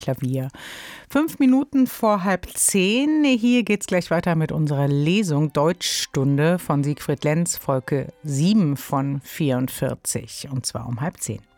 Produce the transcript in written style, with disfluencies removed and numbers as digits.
Klavier. 5 Minuten vor 9:30. Hier geht's gleich weiter mit unserer Lesung Deutschstunde von Siegfried Lenz, Folge 7 von 44. Und zwar um 9:30.